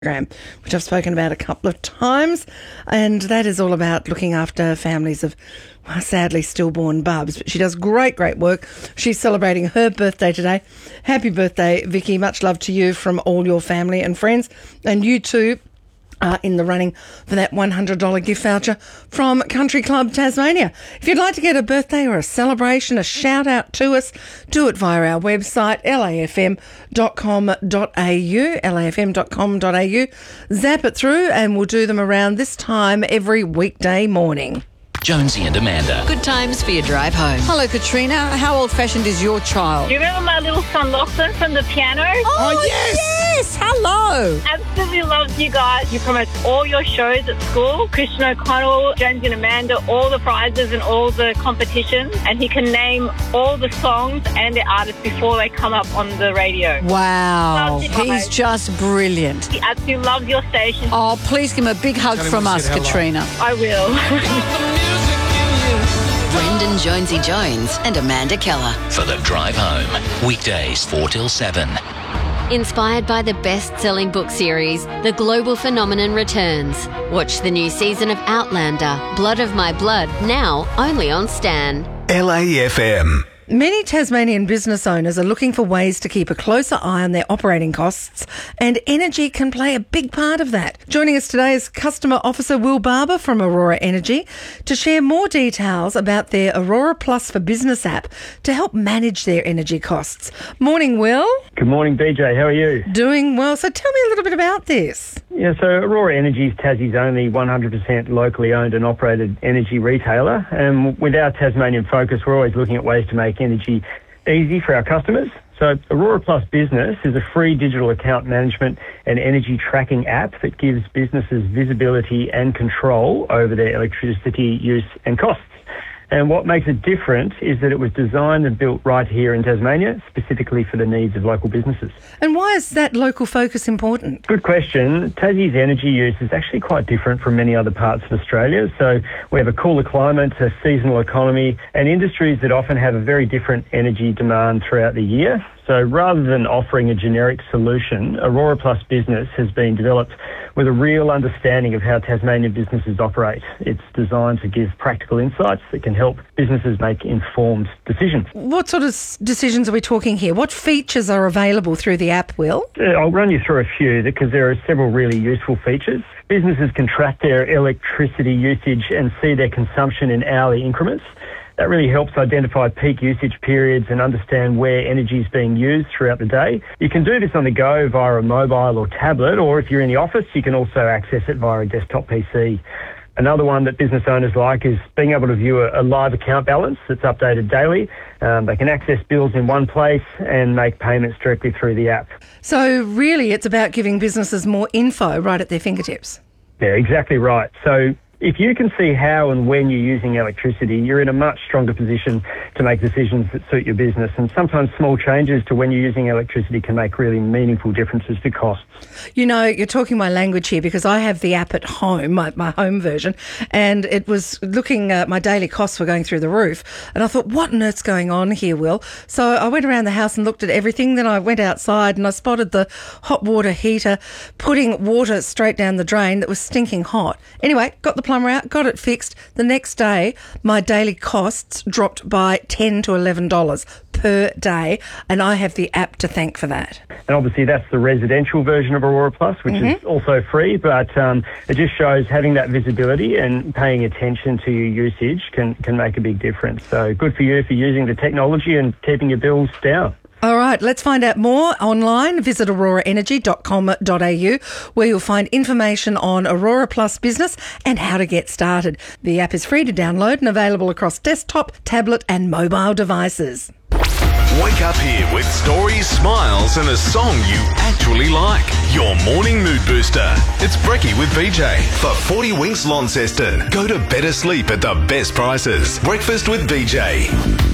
program, which I've spoken about a couple of times, and that is all about looking after families of, well, sadly, stillborn bubs. But she does great work. She's celebrating her birthday today. Happy birthday, Vicky. Much love to you from all your family and friends, and you too are in the running for that $100 gift voucher from Country Club Tasmania. If you'd like to get a birthday or a celebration, a shout out to us, do it via our website, lafm.com.au, zap it through, and we'll do them around this time every weekday morning. Jonesy and Amanda. Good times for your drive home. Hello, Katrina. How old-fashioned is your child? Do you remember my little son Lachlan from the piano? Oh, yes! Hello! Absolutely loves you guys. You promote all your shows at school. Christian O'Connell, Jonesy and Amanda, all the prizes and all the competitions. And he can name all the songs and the artists before they come up on the radio. Wow. Loves you guys. He's just brilliant. He absolutely loves your station. Oh, please give him a big hug from us, Katrina. I will. Brendan Jonesy Jones and Amanda Keller. For the drive home. Weekdays 4 till 7. Inspired by the best-selling book series, The Global Phenomenon returns. Watch the new season of Outlander, Blood of My Blood, now only on Stan. LAFM. Many Tasmanian business owners are looking for ways to keep a closer eye on their operating costs, and energy can play a big part of that. Joining us today is Customer Officer Will Barber from Aurora Energy to share more details about their Aurora Plus for Business app to help manage their energy costs. Morning, Will. Good morning, BJ. How are you? Doing well. So tell me a little bit about this. Yeah, so Aurora Energy is Tassie's only 100% locally owned and operated energy retailer. And with our Tasmanian focus, we're always looking at ways to make energy easy for our customers. So Aurora Plus Business is a free digital account management and energy tracking app that gives businesses visibility and control over their electricity use and costs. And what makes it different is that it was designed and built right here in Tasmania, specifically for the needs of local businesses. And why is that local focus important? Good question. Tassie's energy use is actually quite different from many other parts of Australia. So we have a cooler climate, a seasonal economy, and industries that often have a very different energy demand throughout the year. So rather than offering a generic solution, Aurora Plus Business has been developed with a real understanding of how Tasmanian businesses operate. It's designed to give practical insights that can help businesses make informed decisions. What sort of decisions are we talking here? What features are available through the app, Will? I'll run you through a few because there are several really useful features. Businesses can track their electricity usage and see their consumption in hourly increments. That really helps identify peak usage periods and understand where energy is being used throughout the day. You can do this on the go via a mobile or tablet, or if you're in the office, you can also access it via a desktop PC. Another one that business owners like is being able to view a live account balance that's updated daily. They can access bills in one place and make payments directly through the app. So really it's about giving businesses more info right at their fingertips. Yeah, exactly right. So if you can see how and when you're using electricity, you're in a much stronger position to make decisions that suit your business. And sometimes small changes to when you're using electricity can make really meaningful differences to costs. You know, you're talking my language here because I have the app at home, my home version, and it was looking at my daily costs were going through the roof. And I thought, what on earth's going on here, Will? So I went around the house and looked at everything. Then I went outside and I spotted the hot water heater putting water straight down the drain that was stinking hot. Anyway, got the plumber out, got it fixed. The next day, my daily costs dropped by $10 to $11 per day, and I have the app to thank for that. And obviously that's the residential version of Aurora Plus, which is also free, but it just shows having that visibility and paying attention to your usage can make a big difference. So good for you for using the technology and keeping your bills down. All right, let's find out more online. Visit auroraenergy.com.au where you'll find information on Aurora Plus Business and how to get started. The app is free to download and available across desktop, tablet and mobile devices. Wake up here with stories, smiles and a song you actually like. Your morning mood booster. It's Brekkie with BJ. For 40 Winks Launceston. Go to better sleep at the best prices. Breakfast with BJ.